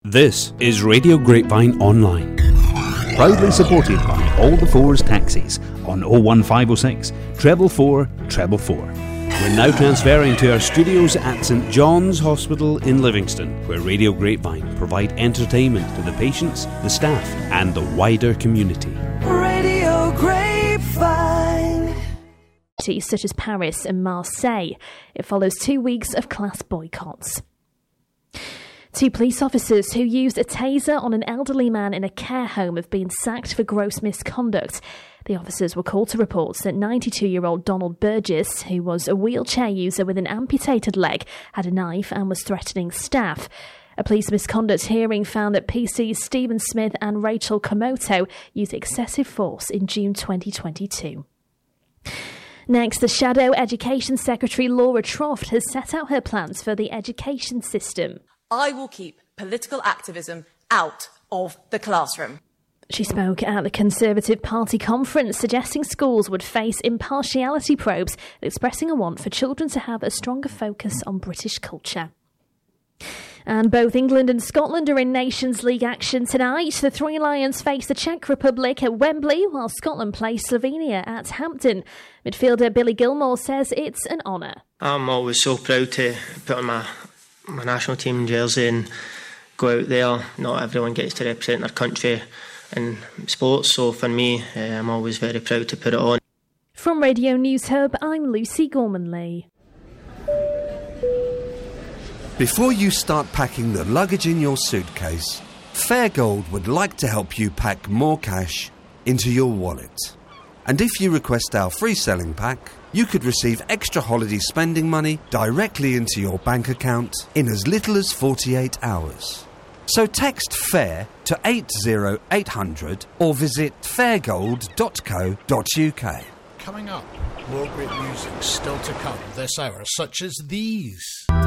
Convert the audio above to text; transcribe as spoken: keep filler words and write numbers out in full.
This is Radio Grapevine Online, proudly supported by All the Fours Taxis on oh one five oh six, treble four, treble four. We're now transferring to our studios at St John's Hospital in Livingston, where Radio Grapevine provide entertainment to the patients, the staff and the wider community. Radio Grapevine. Cities such as Paris and Marseille. It follows two weeks of class boycotts. Two police officers who used a taser on an elderly man in a care home have been sacked for gross misconduct. The officers were called to reports that ninety-two-year-old Donald Burgess, who was a wheelchair user with an amputated leg, had a knife and was threatening staff. A police misconduct hearing found that P C's Stephen Smith and Rachel Komoto used excessive force in June twenty twenty-two. Next, the Shadow Education Secretary Laura Troft has set out her plans for the education system. I will keep political activism out of the classroom. She spoke at the Conservative Party conference, suggesting schools would face impartiality probes, expressing a want for children to have a stronger focus on British culture. And both England and Scotland are in Nations League action tonight. The Three Lions face the Czech Republic at Wembley, while Scotland plays Slovenia at Hampden. Midfielder Billy Gilmore says it's an honour. I'm always so proud to put on my, my national team jersey and go out there. Not everyone gets to represent their country in sports, so for me, uh, I'm always very proud to put it on. From Radio News Hub, I'm Lucy Gormanley. Before you start packing the luggage in your suitcase, Fairgold would like to help you pack more cash into your wallet. And if you request our free selling pack, you could receive extra holiday spending money directly into your bank account in as little as forty-eight hours. So text FAIR to eight zero eight hundred or visit fairgold dot co dot uk. Coming up, more great music still to come this hour, such as these.